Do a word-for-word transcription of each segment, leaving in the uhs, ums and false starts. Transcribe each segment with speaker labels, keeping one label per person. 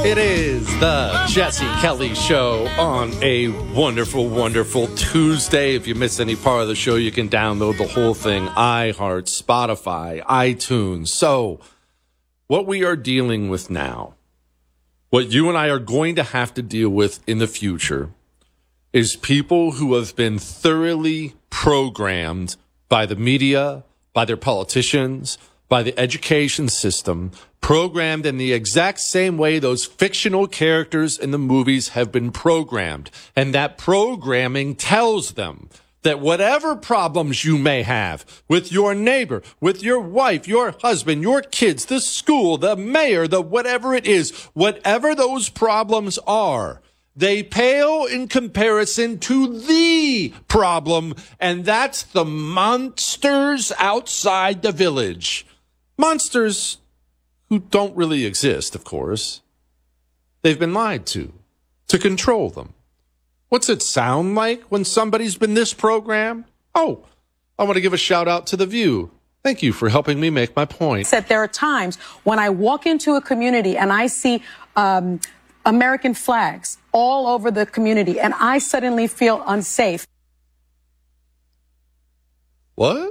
Speaker 1: It is the Jesse Kelly Show on a wonderful, wonderful Tuesday. If you missed any part of the show, you can download the whole thing, iHeart, Spotify, iTunes. So what we are dealing with now, what you and I are going to have to deal with in the future, is people who have been thoroughly programmed by the media, by their politicians, by the education system, programmed in the exact same way those fictional characters in the movies have been programmed. And that programming tells them that whatever problems you may have with your neighbor, with your wife, your husband, your kids, the school, the mayor, the whatever it is, whatever those problems are, they pale in comparison to the problem, and that's the monsters outside the village. Monsters who don't really exist, of course. They've been lied to, to control them. What's it sound like when somebody's been this programmed? Oh, I want to give a shout out to The View. Thank you for helping me make my point.
Speaker 2: That there are times when I walk into a community and I see um, American flags all over the community, and I suddenly feel unsafe.
Speaker 1: What?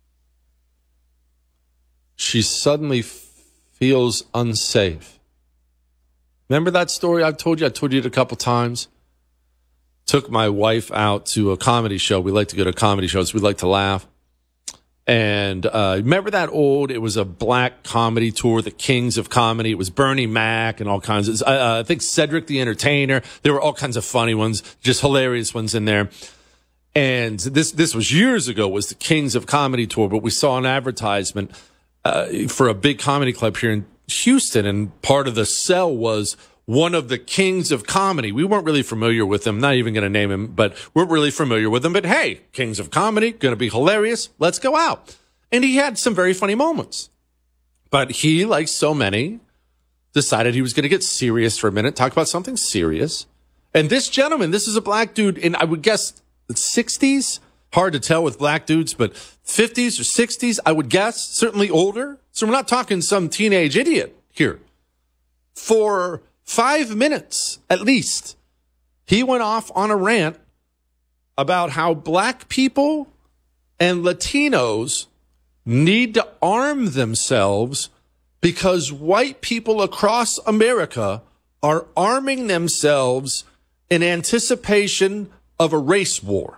Speaker 1: She suddenly feels unsafe. Remember that story I've told you? I told you it a couple times. Took my wife out to a comedy show. We like to go to comedy shows. We like to laugh. And uh, remember that old, it was a black comedy tour, the Kings of Comedy. It was Bernie Mac and all kinds of, uh, I think Cedric the Entertainer. There were all kinds of funny ones, just hilarious ones in there. And this this was years ago, was the Kings of Comedy tour, but we saw an advertisement uh, for a big comedy club here in Houston, and part of the sell was one of the Kings of Comedy. We weren't really familiar with him, not even going to name him, but we're really familiar with him. But hey, Kings of Comedy, going to be hilarious. Let's go out. And he had some very funny moments. But he, like so many, decided he was going to get serious for a minute, talk about something serious. And this gentleman, this is a black dude in, I would guess, the sixties. Hard to tell with black dudes, but fifties or sixties, I would guess, certainly older. So we're not talking some teenage idiot here. For five minutes, at least, he went off on a rant about how black people and Latinos need to arm themselves because white people across America are arming themselves in anticipation of a race war.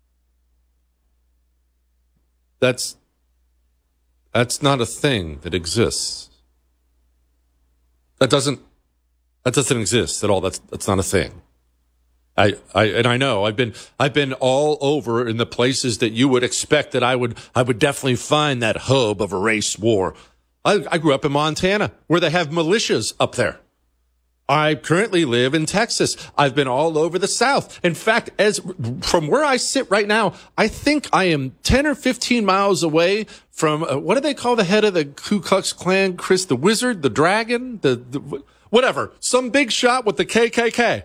Speaker 1: That's, that's not a thing that exists. That doesn't That doesn't exist at all. That's that's not a thing. I, I and I know I've been I've been all over in the places that you would expect that I would I would definitely find that hub of a race war. I, I grew up in Montana, where they have militias up there. I currently live in Texas. I've been all over the South. In fact, as from where I sit right now, I think I am ten or fifteen miles away from uh, what do they call the head of the Ku Klux Klan? Chris, the Wizard, the Dragon, the, the whatever, some big shot with the K K K.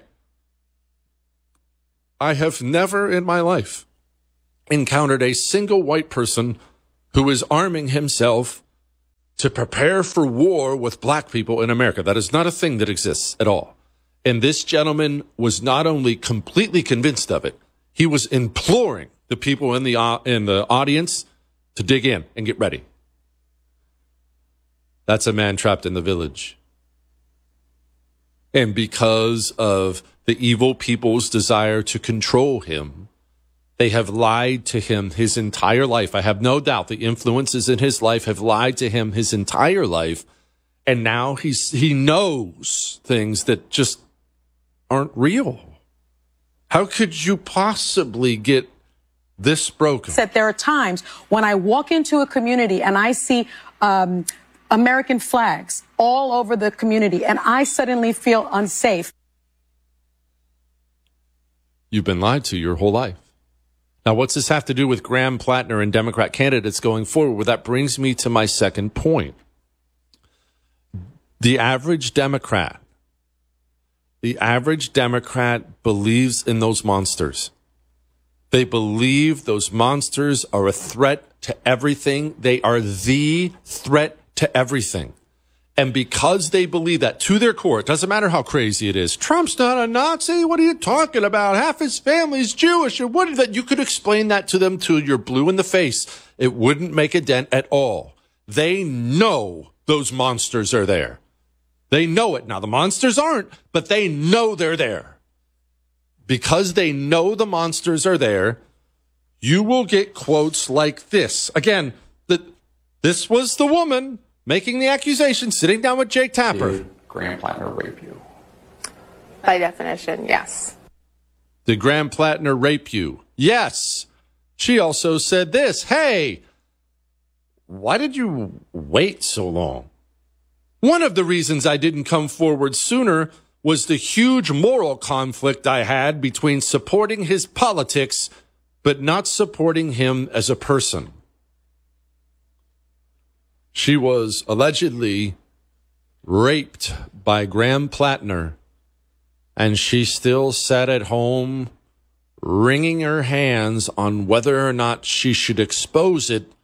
Speaker 1: I have never in my life encountered a single white person who is arming himself to prepare for war with black people in America. That is not a thing that exists at all. And this gentleman was not only completely convinced of it, he was imploring the people in the uh, in the audience to dig in and get ready. That's a man trapped in the village. And because of the evil people's desire to control him, they have lied to him his entire life. I have no doubt the influences in his life have lied to him his entire life. And now he's, he knows things that just aren't real. How could you possibly get this broken?
Speaker 2: That there are times when I walk into a community and I see um, American flags all over the community, and I suddenly feel unsafe.
Speaker 1: You've been lied to your whole life. Now, what's this have to do with Graham Plattner and Democrat candidates going forward? Well, that brings me to my second point. The average Democrat, the average Democrat believes in those monsters. They believe those monsters are a threat to everything. They are the threat to everything. And because they believe that to their core, it doesn't matter how crazy it is. Trump's not a Nazi. What are you talking about? Half his family's Jewish. Or what is that? You could explain that to them till you're blue in the face. It wouldn't make a dent at all. They know those monsters are there. They know it. Now, the monsters aren't, but they know they're there. Because they know the monsters are there, you will get quotes like this. Again, the, this was the woman making the accusation, sitting down with Jake Tapper.
Speaker 3: Did Graham Plattner rape you?
Speaker 4: By definition, yes.
Speaker 1: Did Graham Plattner rape you? Yes. She also said this. Hey, why did you wait so long? One of the reasons I didn't come forward sooner was the huge moral conflict I had between supporting his politics but not supporting him as a person. She was allegedly raped by Graham Plattner, and she still sat at home wringing her hands on whether or not she should expose it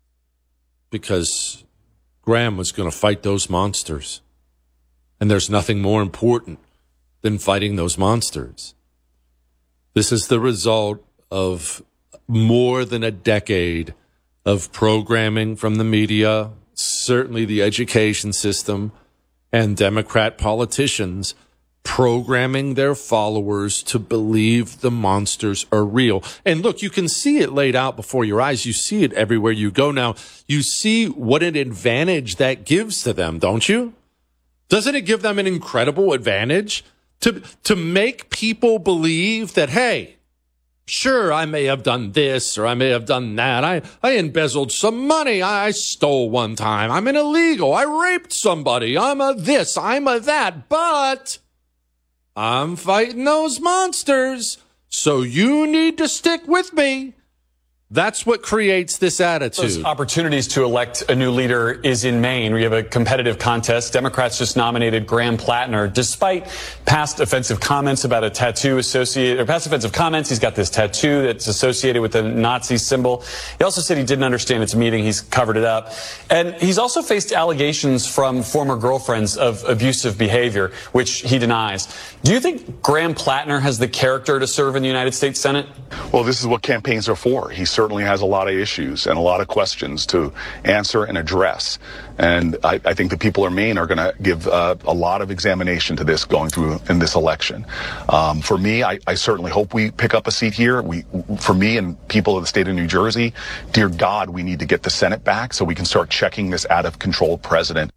Speaker 1: because Graham was going to fight those monsters. And there's nothing more important than fighting those monsters. This is the result of more than a decade of programming from the media, certainly the education system, and Democrat politicians programming their followers to believe the monsters are real. And look, you can see it laid out before your eyes. You see it everywhere you go now. You see what an advantage that gives to them, don't you? Doesn't it give them an incredible advantage to, to make people believe that, hey, sure, I may have done this or I may have done that. I, I embezzled some money. I, I stole one time. I'm an illegal. I raped somebody. I'm a this. I'm a that. But I'm fighting those monsters. So you need to stick with me. That's what creates this attitude.
Speaker 3: Those opportunities to elect a new leader is in Maine. We have a competitive contest. Democrats just nominated Graham Plattner. Despite past offensive comments about a tattoo associated, or past offensive comments, he's got this tattoo that's associated with a Nazi symbol. He also said he didn't understand its meaning. He's covered it up. And he's also faced allegations from former girlfriends of abusive behavior, which he denies. Do you think Graham Plattner has the character to serve in the United States Senate?
Speaker 5: Well, this is what campaigns are for. He certainly has a lot of issues and a lot of questions to answer and address. And I, I think the people of Maine are going to give uh, a lot of examination to this going through in this election. Um, for me, I, I certainly hope we pick up a seat here. We, for me and people of the state of New Jersey, dear God, we need to get the Senate back so we can start checking this out of control president.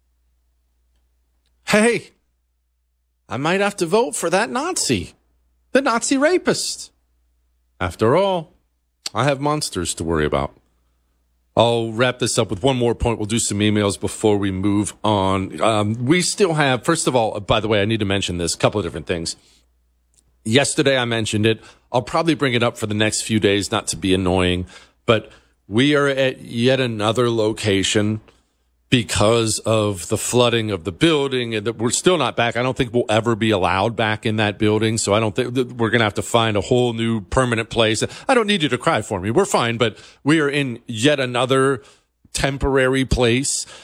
Speaker 1: Hey, I might have to vote for that Nazi, the Nazi rapist. After all, I have monsters to worry about. I'll wrap this up with one more point. We'll do some emails before we move on. Um, we still have, first of all, by the way, I need to mention this, a couple of different things. Yesterday I mentioned it. I'll probably bring it up for the next few days, not to be annoying, but we are at yet another location because of the flooding of the building, and we're still not back. I don't think we'll ever be allowed back in that building. So I don't think we're going to have to find a whole new permanent place. I don't need you to cry for me. We're fine, but we are in yet another temporary place.